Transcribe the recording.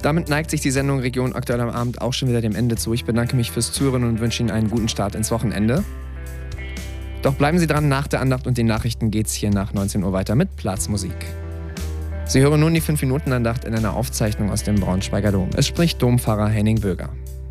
Damit neigt sich die Sendung Region aktuell am Abend auch schon wieder dem Ende zu. Ich bedanke mich fürs Zuhören und wünsche Ihnen einen guten Start ins Wochenende. Doch bleiben Sie dran, nach der Andacht und den Nachrichten geht's hier nach 19 Uhr weiter mit Platzmusik. Sie hören nun die 5-Minuten-Andacht in einer Aufzeichnung aus dem Braunschweiger Dom. Es spricht Dompfarrer Henning Böger.